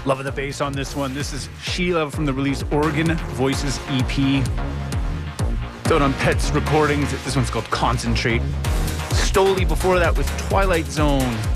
Loving the bass on this one. This is Sheila from the release Oregon Voices EP. It's out on Pets Recordings. This one's called Concentrate. Stoli before that with Twilight Zone.